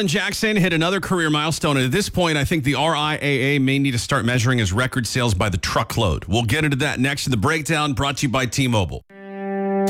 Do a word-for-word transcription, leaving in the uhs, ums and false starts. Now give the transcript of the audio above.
Alan Jackson hit another career milestone. And at this point, I think the R I A A may need to start measuring his record sales by the truckload. We'll get into that next in the breakdown, brought to you by T-Mobile.